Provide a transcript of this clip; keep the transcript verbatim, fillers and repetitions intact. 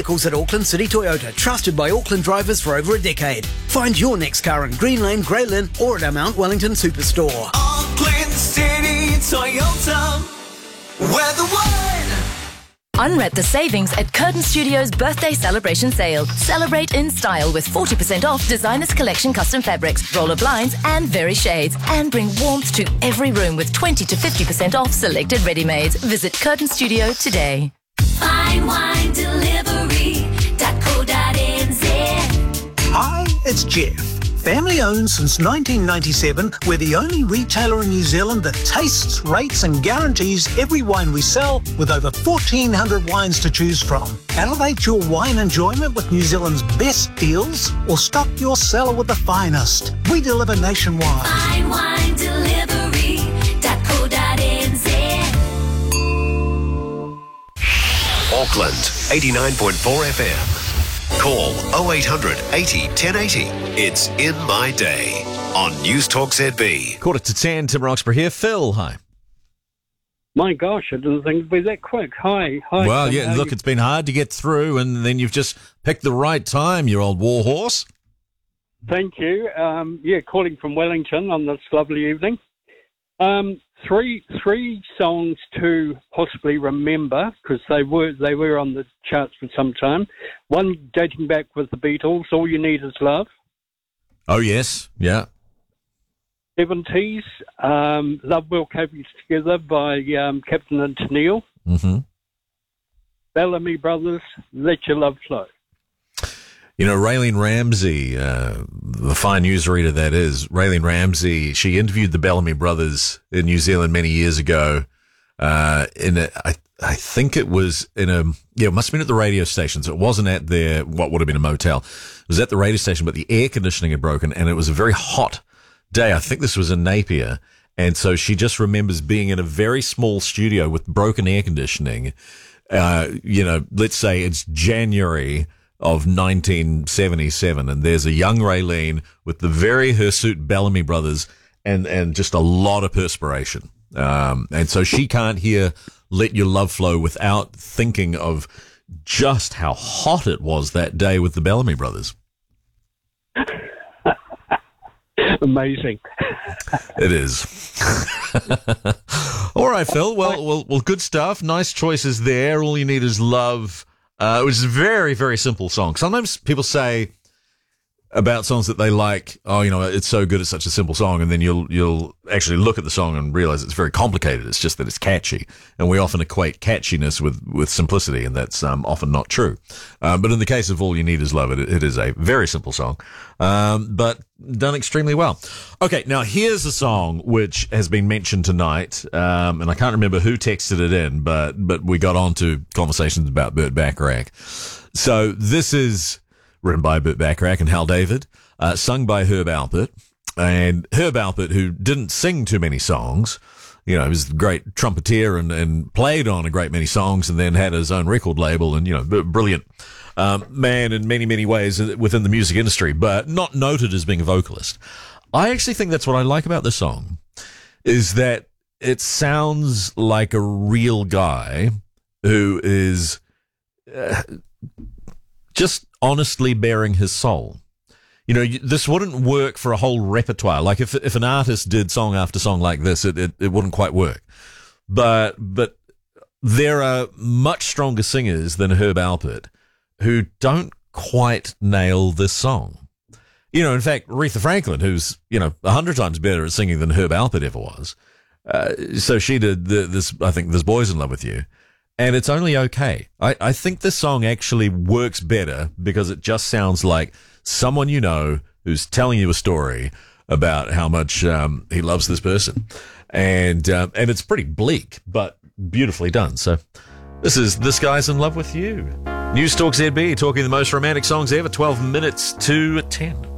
vehicles at Auckland City Toyota, trusted by Auckland drivers for over a decade. Find your next car in Green Lane, Grey Lynn or at our Mount Wellington Superstore. Auckland City Toyota, we're the one. Unwrap the savings at Curtin Studios' birthday celebration sale. Celebrate in style with forty percent off Designers Collection custom fabrics, roller blinds and very shades. And bring warmth to every room with twenty to fifty percent off selected ready-mades. Visit Curtin Studio today. Fine wine delivery dot co dot n z. Hi, it's Jeff. Family owned since nineteen ninety-seven, we're the only retailer in New Zealand that tastes, rates and guarantees every wine we sell with over fourteen hundred wines to choose from. Elevate your wine enjoyment with New Zealand's best deals or stock your cellar with the finest. We deliver nationwide. Fine wine delivery dot co dot n z. Auckland, eighty-nine point four F M. Call oh eight hundred eighty ten eighty. It's In My Day on News Talk Z B. Quarter to ten, Tim Roxburgh here. Phil, hi. My gosh, I didn't think it'd be that quick. Hi, hi. Well, Tim, yeah, how look, you- it's been hard to get through, and then you've just picked the right time, you old warhorse. Thank you. Um, yeah, calling from Wellington on this lovely evening. Um, three three songs to possibly remember because they were they were on the charts for some time. One dating back with the Beatles, "All You Need Is Love." Oh, yes, yeah. seventies, um, "Love Will Keep Us Together" by um, Captain and Tennille. Mm-hmm. Bellamy Brothers, "Let Your Love Flow." You know, Raylene Ramsey, uh, the fine newsreader that is, Raylene Ramsey, she interviewed the Bellamy brothers in New Zealand many years ago. Uh, in a, I, I think it was in a, yeah, it must have been at the radio station. So it wasn't at their, what would have been a motel. It was at the radio station, but the air conditioning had broken and it was a very hot day. I think this was in Napier. And so she just remembers being in a very small studio with broken air conditioning. Uh, you know, let's say it's January of nineteen seventy-seven, and there's a young Raylene with the very hirsute Bellamy brothers and, and just a lot of perspiration. Um, and so she can't hear "Let Your Love Flow" without thinking of just how hot it was that day with the Bellamy brothers. Amazing. It is. All right, Phil. Well, well, well, good stuff. Nice choices there. All You Need Is Love. Uh, which is a very, very simple song. Sometimes people say about songs that they like, oh, you know, it's so good, it's such a simple song, and then you'll you'll actually look at the song and realize it's very complicated. It's just that it's catchy, and we often equate catchiness with, with simplicity, and that's um, often not true. Um, but in the case of All You Need Is Love, it, it is a very simple song, um, but done extremely well. Okay, now here's a song which has been mentioned tonight, um, and I can't remember who texted it in, but but we got on to conversations about Burt Bacharach. So this is written by Burt Bacharach and Hal David, uh, sung by Herb Alpert. And Herb Alpert, who didn't sing too many songs, you know, he was a great trumpeter and, and played on a great many songs and then had his own record label and, you know, b- brilliant um, man in many, many ways within the music industry, but not noted as being a vocalist. I actually think that's what I like about this song, is that it sounds like a real guy who is uh, just honestly bearing his soul. You know, this wouldn't work for a whole repertoire. Like if if an artist did song after song like this, it, it, it wouldn't quite work. But but there are much stronger singers than Herb Alpert who don't quite nail this song. You know, in fact, Aretha Franklin, who's, you know, a hundred times better at singing than Herb Alpert ever was. Uh, so she did the, this, I think, This Boy's in Love with You. And it's only okay. I, I think this song actually works better because it just sounds like someone you know who's telling you a story about how much um, he loves this person. And um, and it's pretty bleak, but beautifully done. So this is This Guy's in Love with You. News Talk Z B, talking the most romantic songs ever, twelve minutes to ten.